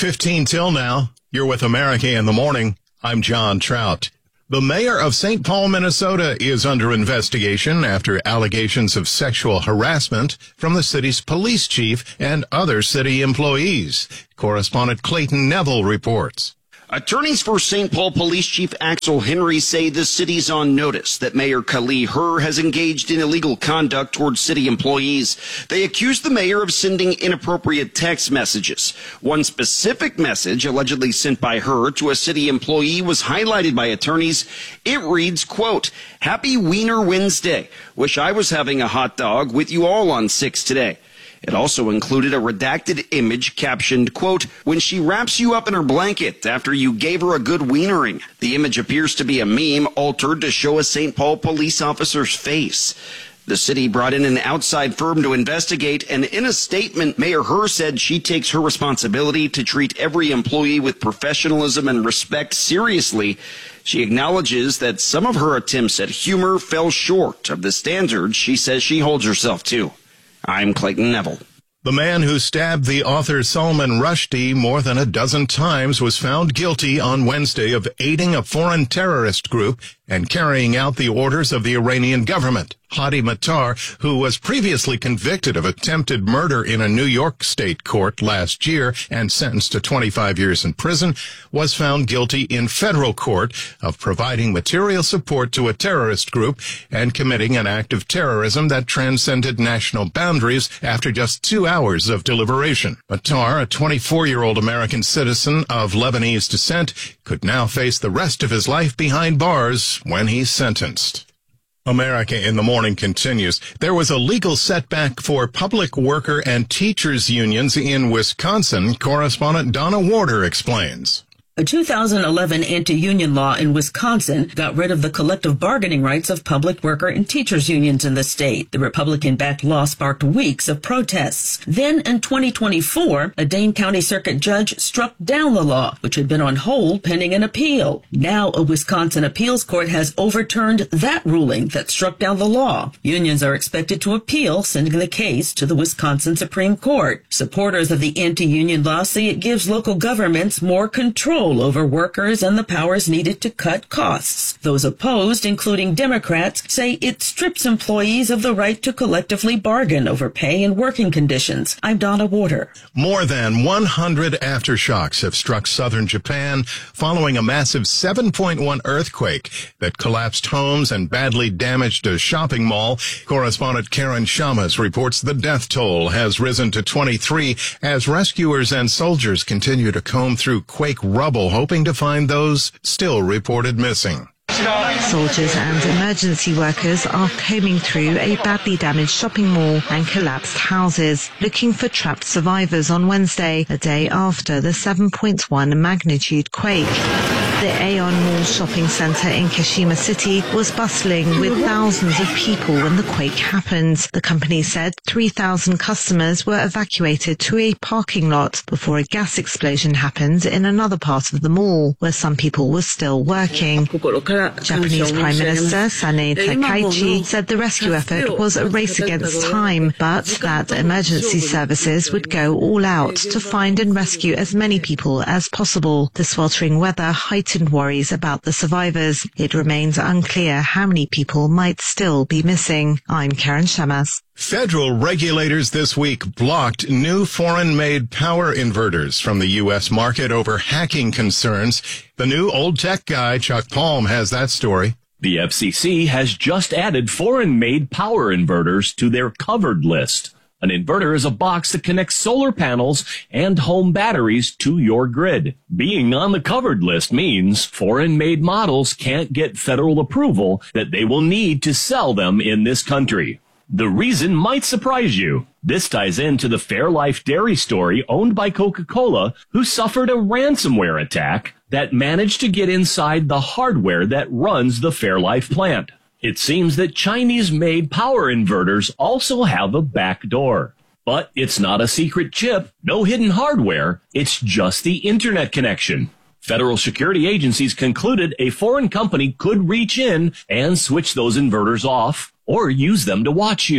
8:15 till now. You're with America in the Morning. I'm John Trout. The mayor of St. Paul, Minnesota is under investigation after allegations of sexual harassment from the city's police chief and other city employees. Correspondent Clayton Neville reports. Attorneys for St. Paul Police Chief Axel Henry say the city's on notice that Mayor Kali Hur has engaged in illegal conduct towards city employees. They accuse the mayor of sending inappropriate text messages. One specific message allegedly sent by Hur to a city employee was highlighted by attorneys. It reads, quote, "Happy Wiener Wednesday. Wish I was having a hot dog with you all on 6 today." It also included a redacted image captioned, quote, "When she wraps you up in her blanket after you gave her a good wienering." The image appears to be a meme altered to show a St. Paul police officer's face. The city brought in an outside firm to investigate, and in a statement, Mayor Hur said she takes her responsibility to treat every employee with professionalism and respect seriously. She acknowledges that some of her attempts at humor fell short of the standards she says she holds herself to. I'm Clayton Neville. The man who stabbed the author Salman Rushdie more than a dozen times was found guilty on Wednesday of aiding a foreign terrorist group and carrying out the orders of the Iranian government. Hadi Matar, who was previously convicted of attempted murder in a New York state court last year and sentenced to 25 years in prison, was found guilty in federal court of providing material support to a terrorist group and committing an act of terrorism that transcended national boundaries after just 2 hours of deliberation. Matar, a 24-year-old American citizen of Lebanese descent, could now face the rest of his life behind bars when he's sentenced. America in the Morning continues. There was a legal setback for public worker and teachers unions in Wisconsin. Correspondent Donna Warder explains. A 2011 anti-union law in Wisconsin got rid of the collective bargaining rights of public worker and teachers unions in the state. The Republican-backed law sparked weeks of protests. Then in 2024, a Dane County Circuit judge struck down the law, which had been on hold pending an appeal. Now a Wisconsin appeals court has overturned that ruling that struck down the law. Unions are expected to appeal, sending the case to the Wisconsin Supreme Court. Supporters of the anti-union law say it gives local governments more control over workers and the powers needed to cut costs. Those opposed, including Democrats, say it strips employees of the right to collectively bargain over pay and working conditions. I'm Donna Warder. More than 100 aftershocks have struck southern Japan following a massive 7.1 earthquake that collapsed homes and badly damaged a shopping mall. Correspondent Karen Shamas reports the death toll has risen to 23 as rescuers and soldiers continue to comb through quake rubble, hoping to find those still reported missing. Soldiers and emergency workers are combing through a badly damaged shopping mall and collapsed houses, looking for trapped survivors on Wednesday, a day after the 7.1 magnitude quake. The Aeon Mall shopping center in Kashima City was bustling with thousands of people when the quake happened. The company said 3,000 customers were evacuated to a parking lot before a gas explosion happened in another part of the mall, where some people were still working. Japanese Prime Minister Sanae Takaichi said the rescue effort was a race against time, but that emergency services would go all out to find and rescue as many people as possible. The sweltering weather heightened worries about the survivors. It remains unclear how many people might still be missing. I'm Karen Shamas. Federal regulators this week blocked new foreign-made power inverters from the U.S. market over hacking concerns. The new old tech guy, Chuck Palm, has that story. The FCC has just added foreign-made power inverters to their covered list. An inverter is a box that connects solar panels and home batteries to your grid. Being on the covered list means foreign-made models can't get federal approval that they will need to sell them in this country. The reason might surprise you. This ties into the Fairlife dairy story owned by Coca-Cola, who suffered a ransomware attack that managed to get inside the hardware that runs the Fairlife plant. It seems that Chinese-made power inverters also have a back door. But it's not a secret chip, no hidden hardware, it's just the internet connection. Federal security agencies concluded a foreign company could reach in and switch those inverters off or use them to watch you.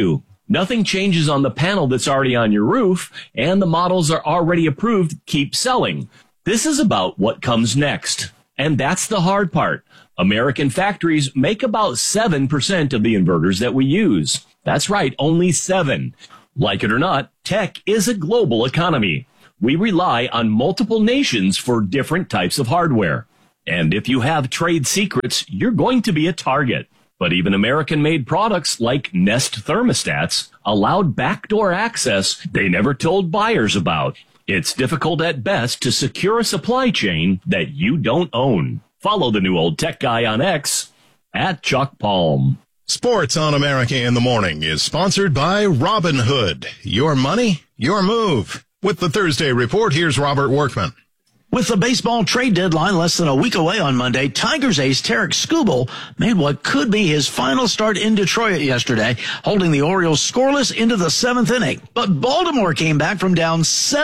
Nothing changes on the panel that's already on your roof, and the models are already approved, keep selling. This is about what comes next. And that's the hard part. American factories make about 7% of the inverters that we use. That's right, only 7. Like it or not, tech is a global economy. We rely on multiple nations for different types of hardware. And if you have trade secrets, you're going to be a target. But even American-made products like Nest thermostats allowed backdoor access they never told buyers about. It's difficult at best to secure a supply chain that you don't own. Follow the new old tech guy on X at Chuck Palm. Sports on America in the Morning is sponsored by Robinhood. Your money, your move. With the Thursday Report, here's Robert Workman. With the baseball trade deadline less than a week away on Monday, Tigers ace Tarek Skubal made what could be his final start in Detroit yesterday, holding the Orioles scoreless into the 7th inning. But Baltimore came back from down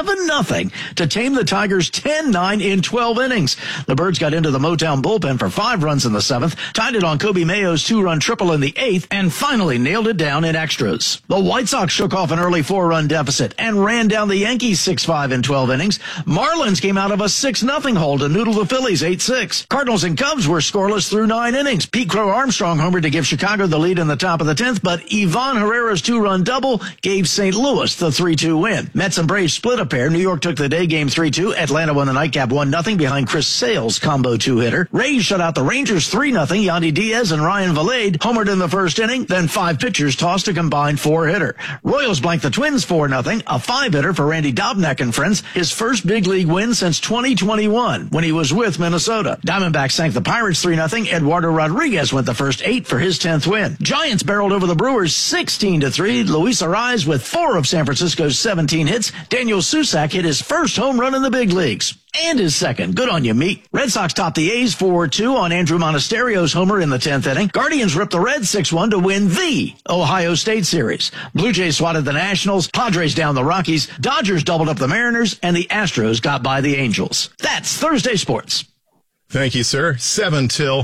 7-0 to tame the Tigers 10-9 in 12 innings. The Birds got into the Motown bullpen for 5 runs in the 7th, tied it on Kobe Mayo's 2-run triple in the 8th, and finally nailed it down in extras. The White Sox shook off an early 4-run deficit and ran down the Yankees 6-5 in 12 innings. Marlins came out of a 6-0 hole to noodle the Phillies 8-6. Cardinals and Cubs were scoreless through 9 innings. Pete Crow Armstrong homered to give Chicago the lead in the top of the 10th, but Ivan Herrera's 2-run double gave St. Louis the 3-2 win. Mets and Braves split a pair. New York took the day game 3-2. Atlanta won the nightcap 1-0 behind Chris Sale's combo 2-hitter. Rays shut out the Rangers 3-0. Yandy Diaz and Ryan Valade homered in the first inning. Then 5 pitchers tossed a combined 4-hitter. Royals blanked the Twins 4-0. A 5-hitter for Randy Dobnak and friends. His first big league win since 2021 when he was with Minnesota. Diamondbacks sank the Pirates 3-0. Eduardo Rodriguez went the first 8 for his 10th win. Giants barreled over the Brewers 16-3. Luis Arraez with 4 of San Francisco's 17 hits. Daniel Susac hit his first home run in the big leagues. And his second. Good on you, Meek. Red Sox topped the A's 4-2 on Andrew Monasterio's homer in the 10th inning. Guardians ripped the Reds 6-1 to win the Ohio State Series. Blue Jays swatted the Nationals. Padres down the Rockies. Dodgers doubled up the Mariners. And the Astros got by the Angels. That's Thursday Sports. Thank you, sir. 7 till.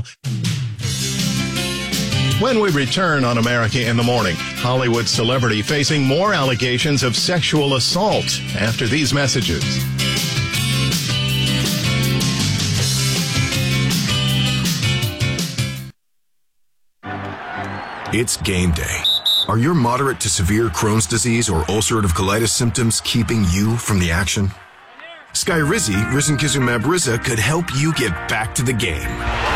When we return on America in the Morning, Hollywood celebrity facing more allegations of sexual assault after these messages. It's game day. Are your moderate to severe Crohn's disease or ulcerative colitis symptoms keeping you from the action? Skyrizi, risankizumab Riza, could help you get back to the game.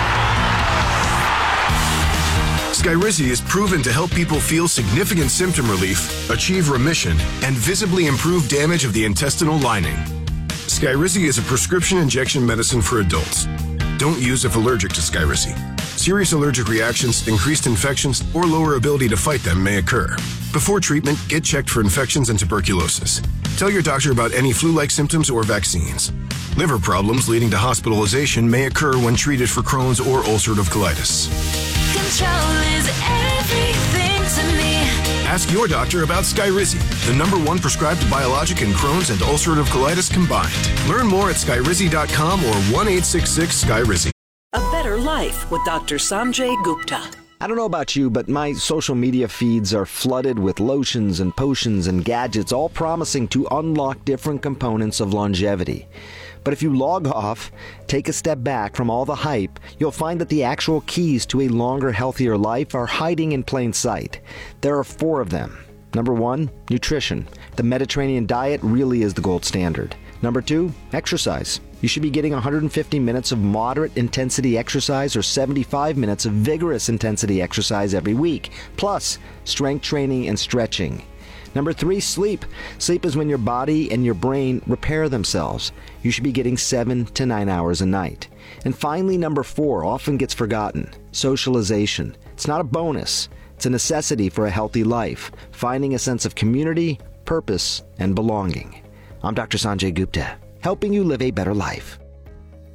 Skyrizi is proven to help people feel significant symptom relief, achieve remission, and visibly improve damage of the intestinal lining. Skyrizi is a prescription injection medicine for adults. Don't use if allergic to Skyrizi. Serious allergic reactions, increased infections, or lower ability to fight them may occur. Before treatment, get checked for infections and tuberculosis. Tell your doctor about any flu-like symptoms or vaccines. Liver problems leading to hospitalization may occur when treated for Crohn's or ulcerative colitis. Control is everything to me. Ask your doctor about Skyrizi, the #1 prescribed biologic in Crohn's and ulcerative colitis combined. Learn more at skyrizi.com or 1-866-SKYRIZI. A Better Life with Dr. Sanjay Gupta. I don't know about you, but my social media feeds are flooded with lotions and potions and gadgets, all promising to unlock different components of longevity. But if you log off, take a step back from all the hype, you'll find that the actual keys to a longer, healthier life are hiding in plain sight. There are 4 of them. Number 1, nutrition. The Mediterranean diet really is the gold standard. Number 2, exercise. You should be getting 150 minutes of moderate intensity exercise or 75 minutes of vigorous intensity exercise every week, plus strength training and stretching. Number 3, sleep. Sleep is when your body and your brain repair themselves. You should be getting 7 to 9 hours a night. And finally, number 4 often gets forgotten. Socialization. It's not a bonus. It's a necessity for a healthy life, finding a sense of community, purpose, and belonging. I'm Dr. Sanjay Gupta, helping you live a better life.